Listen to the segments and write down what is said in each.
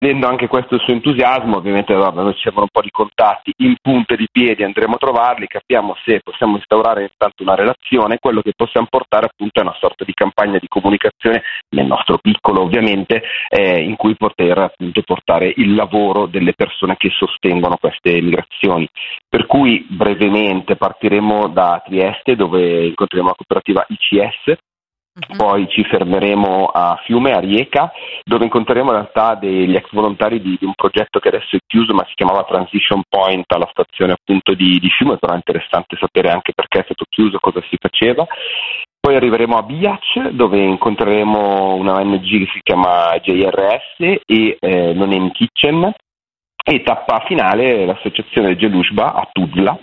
vedendo anche questo il suo entusiasmo, ovviamente noi ci servono un po' di contatti in punta di piedi, andremo a trovarli, capiamo se possiamo instaurare intanto una relazione. Quello che possiamo portare appunto è una sorta di campagna di comunicazione, nel nostro piccolo ovviamente, in cui poter appunto portare il lavoro delle persone che sostengono queste migrazioni. Per cui brevemente partiremo da Trieste, dove incontreremo la cooperativa ICS. Poi ci fermeremo a Fiume, a Rijeka, dove incontreremo in realtà degli ex volontari di un progetto che adesso è chiuso, ma si chiamava Transition Point, alla stazione appunto di Fiume, però è interessante sapere anche perché è stato chiuso, cosa si faceva. Poi arriveremo a Biac, dove incontreremo una ONG che si chiama JRS e Nonem Kitchen, e tappa finale l'associazione Gelushba a Tuzla,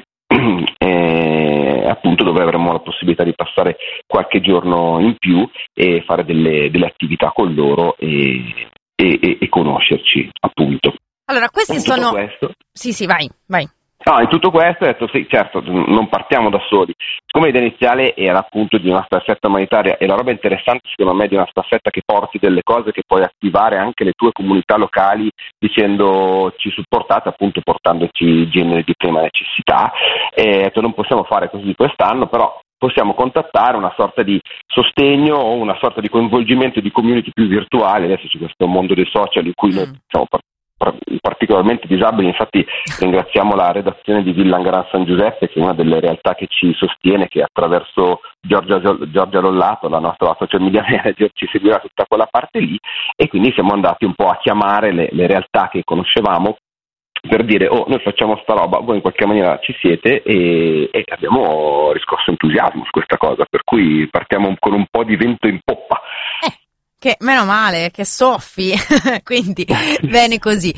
appunto dove avremo la possibilità di passare qualche giorno in più e fare delle attività con loro e conoscerci, appunto. Allora, questi sono... Questo... Sì, vai. No, in tutto questo ho detto sì, certo, non partiamo da soli. Siccome l'idea iniziale era appunto di una staffetta umanitaria, e la roba interessante secondo me di una staffetta che porti delle cose che puoi attivare anche le tue comunità locali dicendo ci supportate, appunto portandoci generi di prima necessità, non possiamo fare così quest'anno, però possiamo contattare una sorta di sostegno o una sorta di coinvolgimento di community più virtuali. Adesso c'è questo mondo dei social in cui noi siamo particolarmente disabili, infatti ringraziamo la redazione di Villa Angara San Giuseppe, che è una delle realtà che ci sostiene, che attraverso Giorgia Lollato, la nostra social media manager, ci seguirà tutta quella parte lì, e quindi siamo andati un po' a chiamare le realtà che conoscevamo per dire noi facciamo sta roba, voi in qualche maniera ci siete, e abbiamo riscosso entusiasmo su questa cosa, per cui partiamo con un po' di vento in poppa. Che meno male, che soffi, quindi bene così.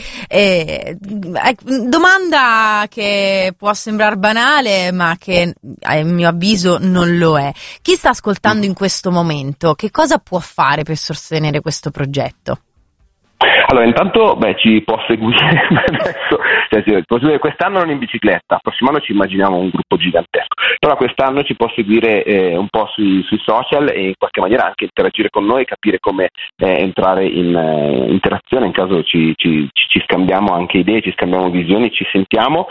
Domanda che può sembrare banale, ma che a mio avviso non lo è. Chi sta ascoltando in questo momento, che cosa può fare per sostenere questo progetto? Allora, intanto ci può seguire adesso, quest'anno non in bicicletta, il prossimo anno ci immaginiamo un gruppo gigantesco, però quest'anno ci può seguire un po' sui social e in qualche maniera anche interagire con noi, capire come entrare in interazione, in caso ci scambiamo anche idee, ci scambiamo visioni, ci sentiamo.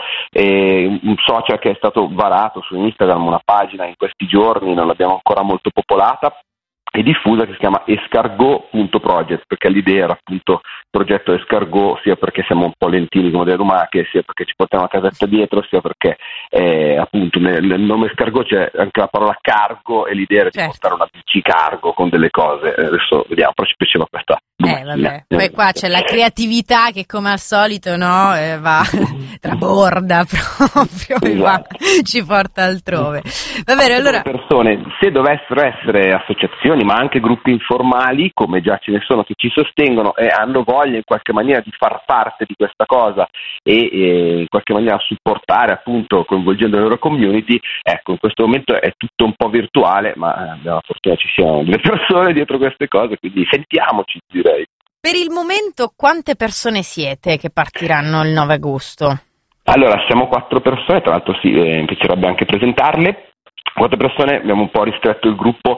Un social che è stato varato su Instagram, una pagina in questi giorni, non l'abbiamo ancora molto popolata e diffusa, che si chiama escargot.project, perché l'idea era appunto il progetto escargot, sia perché siamo un po' lentini come delle lumache, sia perché ci portiamo una casetta dietro, sia perché appunto nel nome escargot c'è anche la parola cargo, e l'idea era di portare una bici cargo con delle cose. Adesso vediamo, però ci piaceva questa. Vabbè. Poi qua c'è la creatività che come al solito va traborda proprio, esatto. Ci porta altrove. Va bene, allora persone, se dovessero essere associazioni ma anche gruppi informali, come già ce ne sono, che ci sostengono e hanno voglia in qualche maniera di far parte di questa cosa e in qualche maniera supportare, appunto coinvolgendo le loro community, ecco, in questo momento è tutto un po' virtuale, ma abbiamo la fortuna ci siano delle persone dietro queste cose, quindi sentiamoci, direi. Per il momento quante persone siete che partiranno il 9 agosto? Allora, siamo 4 persone, tra l'altro mi piacerebbe anche presentarle. 4 persone, abbiamo un po' ristretto il gruppo,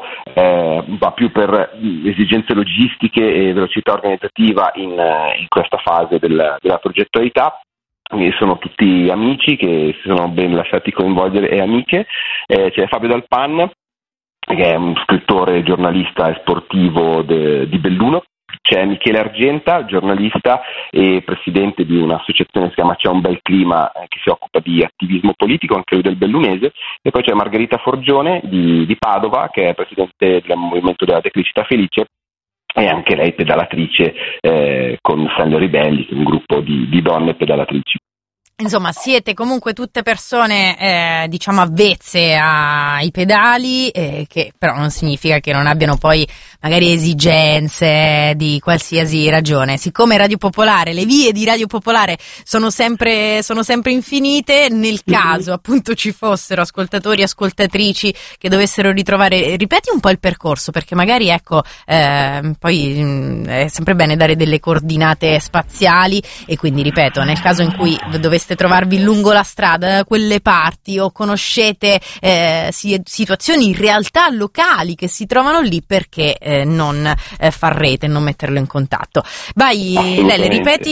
va più per esigenze logistiche e velocità organizzativa in questa fase della progettualità. Quindi sono tutti amici che si sono ben lasciati coinvolgere, e amiche. C'è Fabio Dalpan, che è un scrittore, giornalista e sportivo di Belluno. C'è Michele Argenta, giornalista e presidente di un'associazione che si chiama C'è un bel clima, che si occupa di attivismo politico, anche lui del Bellunese, e poi c'è Margherita Forgione di Padova, che è presidente del Movimento della Decrescita Felice, e anche lei pedalatrice con Sandro Ribelli, un gruppo di donne pedalatrici. Insomma, siete comunque tutte persone, diciamo, avvezze ai pedali, che però non significa che non abbiano poi magari esigenze di qualsiasi ragione. Siccome Radio Popolare, le vie di Radio Popolare sono sempre infinite, nel caso appunto ci fossero ascoltatori, ascoltatrici che dovessero ritrovare, ripeti un po' il percorso, perché magari ecco, poi è sempre bene dare delle coordinate spaziali, e quindi ripeto, nel caso in cui dovessero potreste trovarvi lungo la strada, da quelle parti, o conoscete situazioni, realtà locali che si trovano lì, perché non far rete, non metterlo in contatto. Vai Lele, ripeti